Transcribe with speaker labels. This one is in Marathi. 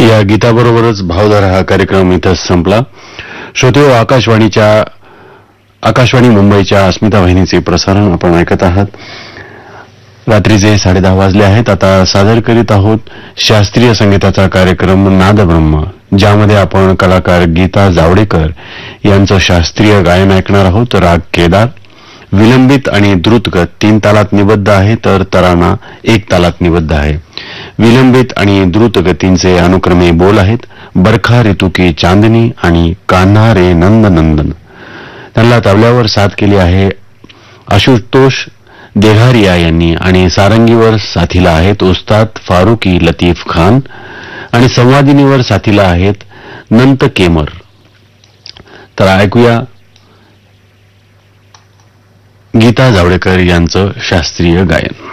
Speaker 1: या गीताबरोबरच भावधारा हा कार्यक्रम इथं संपला. श्रोते, आकाशवाणी मुंबईच्या अस्मिता वाहिनीचे प्रसारण आपण ऐकत आहात. रात्रीचे 10:30 वाजले आहेत. आता सादर करीत आहोत शास्त्रीय संगीताचा कार्यक्रम नादब्रह्म, ज्यामध्ये आपण कलाकार गीता जावडेकर यांचं शास्त्रीय गायन ऐकणार आहोत. राग केदार विलंबित आणि द्रुतगत 3 तालात निबद्ध आहे, तर तराना 1 तालात निबद्ध आहे. विलंबित आणि द्रुत गतींचे अनुक्रमे बोल आहेत, बरखा ऋतू की चांदनी आणि कान्हा रे नंद नंदन. त्यांना तबल्यावर साथ केली आहे आशुतोष देघारिया यांनी, आणि सारंगीवर साथीला आहेत उस्ताद फारुकी लतीफ खान, आणि संवादिनीवर साथीला आहेत नंत केमर. तर ऐकूया गीता जावडेकर यांचं शास्त्रीय गायन.